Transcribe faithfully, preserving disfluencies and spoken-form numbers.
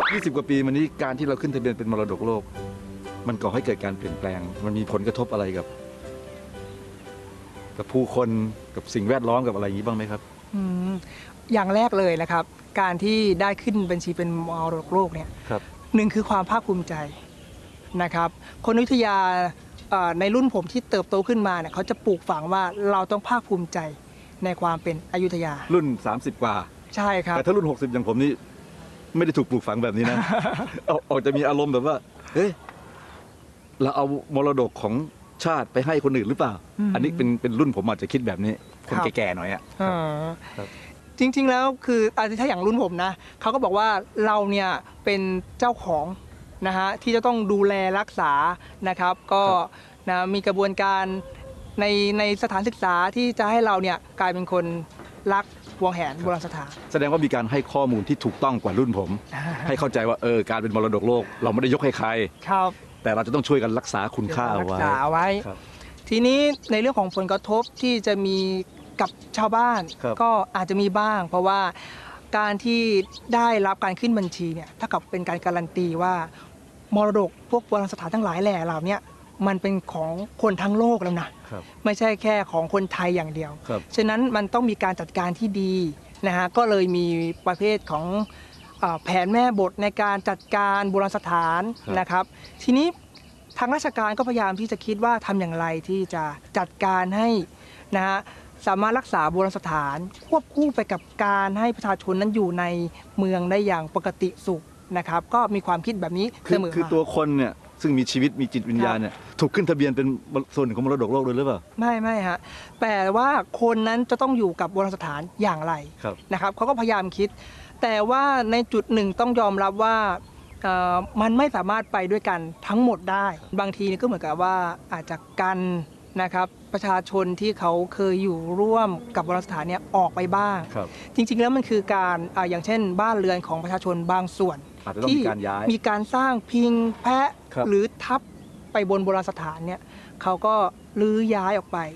ยี่สิบ กว่าปีมานี้การที่เราขึ้นทะเบียนเป็นมรดกโลกมันก่อให้เกิดการเปลี่ยนแปลงมันมีผลกระทบอะไรกับกับผู้คนกับสิ่งแวดล้อมกับอะไรอย่างนี้บ้างไหมครับอืมอย่างแรกเลยนะครับการที่ได้ขึ้นบัญชีเป็นมรดกโลกเนี่ยหนึ่งคือความภาคภูมิใจนะครับคนอยุธยาในรุ่นผมที่เติบโตขึ้นมาเนี่ยเขาจะปลูกฝังว่าเราต้องภาคภูมิใจในความเป็นอยุธยารุ่นสามสิบกว่าใช่ครับแต่ถ้ารุ่นหกสิบอย่างผมนี่ไม่ได้ถูกปลูกฝังแบบนี้นะ ออกจะมีอารมณ์แบบว่าเฮ้ยเราเอามรดกของชาติไปให้คนอื่นหรือเปล่า อันนี้เป็นเป็นรุ่นผมอาจจะคิดแบบนี้คนแก่ๆหน่อยอ่ะจริงๆแล้วคือถ้าอย่างรุ่นผมนะเขาก็บอกว่าเราเนี่ยเป็นเจ้าของนะฮะที่จะต้องดูแลรักษานะครับก็นะมีกระบวนการในในสถานศึกษาที่จะให้เราเนี่ยกลายเป็นคนรักหวงแหนโบราณสถานแสดงว่ามีการให้ข้อมูลที่ถูกต้องกว่ารุ่นผม ให้เข้าใจว่าเออการเป็นมรดกโลกเราไม่ได้ยกให้ใครครับแต่เราจะต้องช่วยกันรักษาคุณค่าเอาไว้รักษาไว้ทีนี้ในเรื่องของผลกระทบที่จะมีกับชาวบ้านก็อาจจะมีบ้าง เพราะว่าการที่ได้รับการขึ้นบัญชีเนี่ยถ้ากับเป็นการการันตีว่ามรดกพวกโบราณสถานทั้งหลายแหล่เหล่านี้มันเป็นของคนทั้งโลกแล้วนะไม่ใช่แค่ของคนไทยอย่างเดียวฉะนั้นมันต้องมีการจัดการที่ดีนะฮะก็เลยมีประเภทของแผนแม่บทในการจัดการโบราณสถานนะครับทีนี้ทางราชการก็พยายามที่จะคิดว่าทำอย่างไรที่จะจัดการให้นะฮะสามารถรักษาโบราณสถานควบคู่ไปกับการให้ประชาชนนั้นอยู่ในเมืองได้อย่างปกติสุขนะครับก็มีความคิดแบบนี้เสมอมาคือตัวคนเนี่ยซึ่งมีชีวิตมีจิตวิญญาณเนี่ยถูกขึ้นทะเบียนเป็นส่วนหนึ่งของมรดกโลกเลยหรือเปล่าไม่ไม่ฮะแต่ว่าคนนั้นจะต้องอยู่กับโบราณสถานอย่างไรนะครับเขาก็พยายามคิดแต่ว่าในจุดหนึ่งต้องยอมรับว่ามันไม่สามารถไปด้วยกันทั้งหมดได้บางทีก็เหมือนกับว่าอาจจะกันนะครับประชาชนที่เขาเคยอยู่ร่วมกับโบราณสถานเนี่ยออกไปบ้างจริงๆแล้วมันคือการอย่างเช่นบ้านเรือนของประชาชนบางส่วนที่มีการสร้างพิงแพะหรือทับไปบนโบราณสถานเนี่ยเขาก็ลื้อย้ายออกไป